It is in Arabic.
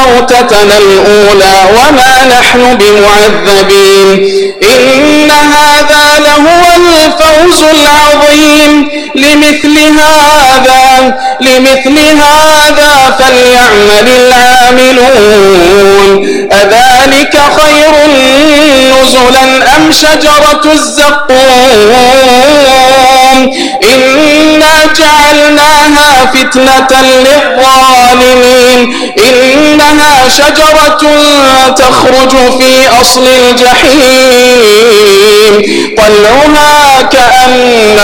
موتتنا الأولى وما نحن بمعذبين إن هذا لهو الفوز العظيم لمثل هذا فليعمل العاملون أذلك خير نزلا أم شجرة الزقوم إنا جعلناها فتنة للظالمين إنها شجرة تخرج في أصل الجحيم طلعها كأنه